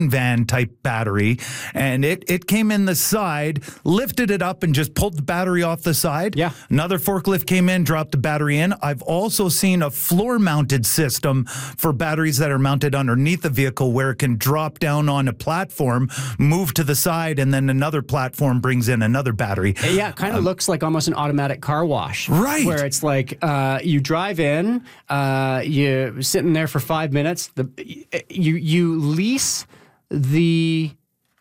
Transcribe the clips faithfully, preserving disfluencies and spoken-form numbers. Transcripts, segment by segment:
van type battery, and it it came in the side, lifted it up and just pulled the battery off the side. Yeah. Another forklift came in, dropped the battery in. I've also seen a floor mounted system for batteries that are mounted underneath the vehicle where it can drop down on a platform, move to the side, and then another platform brings in another battery. Yeah, it kind of um, looks like almost an automatic car wash. Right. Where it's like uh, you drive in, uh, you're sitting there for five minutes, the you you lease the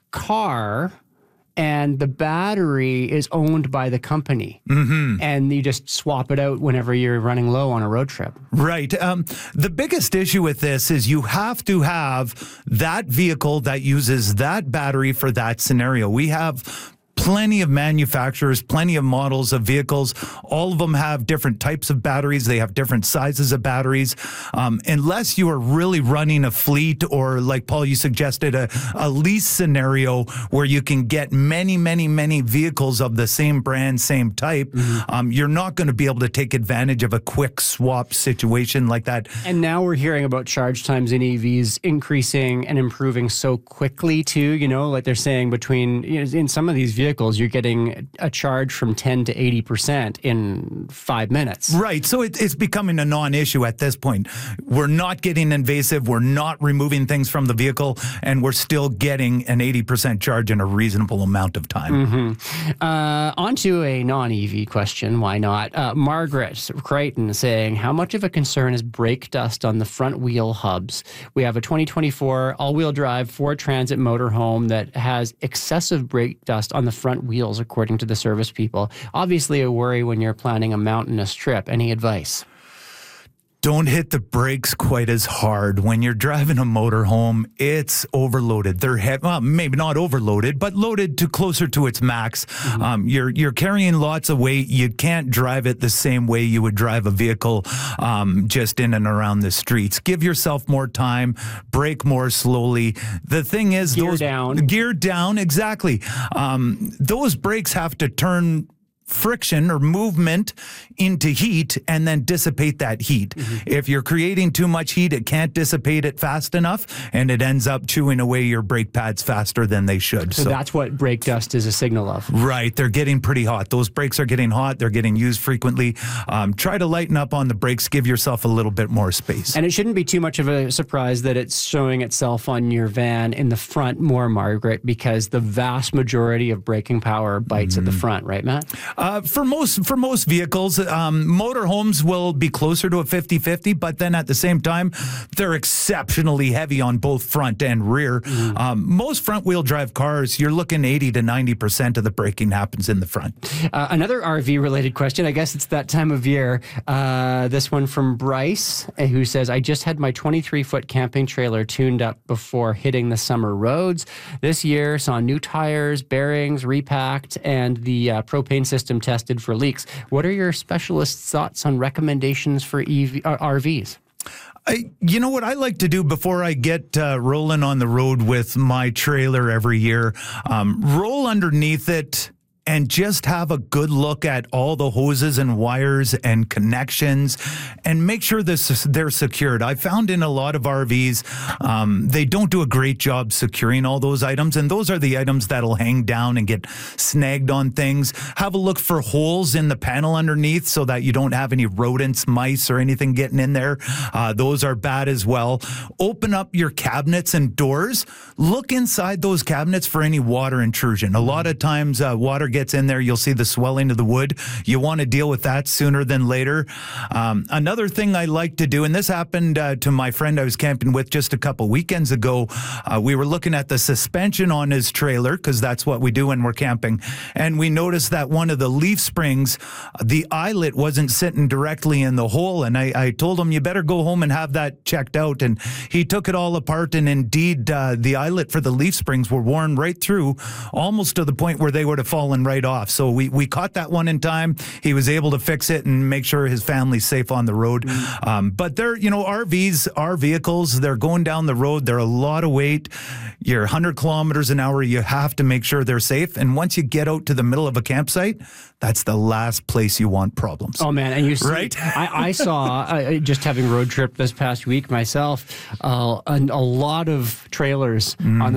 car, and the battery is owned by the company. Mm-hmm. And you just swap it out whenever you're running low on a road trip. Right. Um, the biggest issue with this is you have to have that vehicle that uses that battery for that scenario. We have plenty of manufacturers, plenty of models of vehicles. All of them have different types of batteries. They have different sizes of batteries. Um, unless you are really running a fleet, or like Paul, you suggested, a, a lease scenario where you can get many, many, many vehicles of the same brand, same type, mm-hmm. um, you're not going to be able to take advantage of a quick swap situation like that. And now we're hearing about charge times in E Vs increasing and improving so quickly too. You know, like they're saying between, you know, in some of these vehicles, you're getting a charge from ten to eighty percent in five minutes. Right. So it, it's becoming a non-issue at this point. We're not getting invasive. We're not removing things from the vehicle, and we're still getting an eighty percent charge in a reasonable amount of time. Mm-hmm. Uh, on to a non-E V question. Why not? Uh, Margaret Crichton saying, how much of a concern is brake dust on the front wheel hubs? We have a twenty twenty-four all-wheel drive Ford Transit motorhome that has excessive brake dust on the front wheels, according to the service people. Obviously a worry when you're planning a mountainous trip. Any advice? Don't hit the brakes quite as hard. When you're driving a motorhome, it's overloaded. They're heavy, well, maybe not overloaded, but loaded to closer to its max. Mm-hmm. Um, you're you're carrying lots of weight. You can't drive it the same way you would drive a vehicle um, just in and around the streets. Give yourself more time. Brake more slowly. The thing is, gear those down. Gear down, exactly. Um, those brakes have to turn friction or movement into heat and then dissipate that heat. Mm-hmm. If you're creating too much heat, it can't dissipate it fast enough, and it ends up chewing away your brake pads faster than they should. So, so that's what brake dust is a signal of. Right. They're getting pretty hot. Those brakes are getting hot. They're getting used frequently. Um, try to lighten up on the brakes. Give yourself a little bit more space. And it shouldn't be too much of a surprise that it's showing itself on your van in the front more, Margaret, because the vast majority of braking power bites mm-hmm. at the front, right, Matt? Uh, for most for most vehicles, um, motorhomes will be closer to a fifty-fifty, but then at the same time, they're exceptionally heavy on both front and rear. Mm. Um, most front-wheel drive cars, you're looking eighty to ninety percent of the braking happens in the front. Uh, another R V-related question, I guess it's that time of year. Uh, this one from Bryce, who says, I just had my twenty-three foot camping trailer tuned up before hitting the summer roads. This year, saw new tires, bearings, repacked, and the uh, propane system tested for leaks. What are your specialists' thoughts on recommendations for E V, uh, R Vs? I, you know what I like to do before I get uh, rolling on the road with my trailer every year? Um, roll underneath it and just have a good look at all the hoses and wires and connections and make sure this, they're secured. I found in a lot of R Vs, um, they don't do a great job securing all those items, and those are the items that'll hang down and get snagged on things. Have a look for holes in the panel underneath so that you don't have any rodents, mice, or anything getting in there. Uh, those are bad as well. Open up your cabinets and doors. Look inside those cabinets for any water intrusion. A lot of times uh, water gets in there, you'll see the swelling of the wood. You want to deal with that sooner than later. Um, another thing I like to do, and this happened uh, to my friend I was camping with just a couple weekends ago, uh, we were looking at the suspension on his trailer, because that's what we do when we're camping, and we noticed that one of the leaf springs, the eyelet wasn't sitting directly in the hole, and I, I told him, you better go home and have that checked out, and he took it all apart, and indeed uh, the eyelet for the leaf springs were worn right through, almost to the point where they would have fallen right off. So we, we caught that one in time. He was able to fix it and make sure his family's safe on the road. Mm. Um, but they're, you know, R Vs, our vehicles, they're going down the road. They're a lot of weight. You're one hundred kilometers an hour. You have to make sure they're safe. And once you get out to the middle of a campsite, that's the last place you want problems. Oh, man. And you see, right? I, I saw, uh, just having road trip this past week myself, uh, a, a lot of trailers mm. on the